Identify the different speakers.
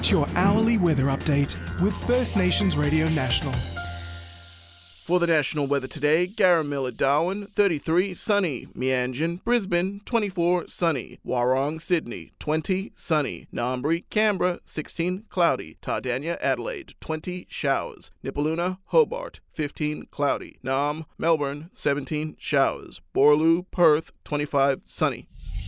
Speaker 1: Get your hourly weather update with First Nations Radio National.
Speaker 2: For the national weather today, Garamilla, Darwin, 33, sunny. Meanjin, Brisbane, 24, sunny. Warrong, Sydney, 20, sunny. Ngambri, Canberra, 16, cloudy. Tardania, Adelaide, 20, showers. Nipaluna, Hobart, 15, cloudy. Nam, Melbourne, 17, showers. Borloo, Perth, 25, sunny.